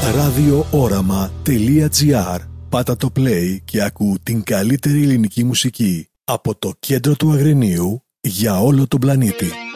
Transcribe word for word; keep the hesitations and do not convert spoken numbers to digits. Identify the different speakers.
Speaker 1: ραδιόοραμα τελεία τζι άρ. Πάτα το play και ακού την καλύτερη ελληνική μουσική από το κέντρο του Αγρινίου για όλο τον πλανήτη.